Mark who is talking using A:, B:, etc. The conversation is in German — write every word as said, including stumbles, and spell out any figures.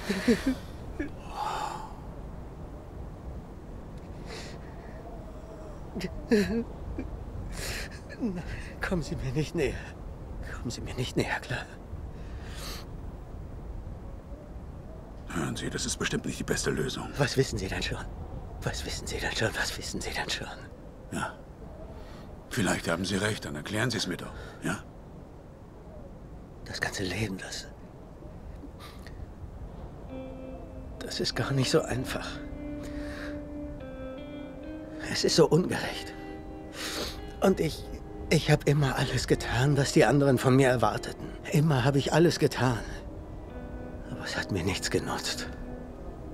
A: Kommen Sie mir nicht näher. Kommen Sie mir nicht näher, klar?
B: Hören Sie, das ist bestimmt nicht die beste Lösung.
A: Was wissen Sie denn schon? Was wissen Sie denn schon? Was wissen Sie denn schon?
B: Ja. Vielleicht haben Sie recht, dann erklären Sie es mir doch, ja?
A: Das ganze Leben, das... Das ist gar nicht so einfach. Es ist so ungerecht. Und ich... Ich habe immer alles getan, was die anderen von mir erwarteten. Immer habe ich alles getan. Aber es hat mir nichts genutzt.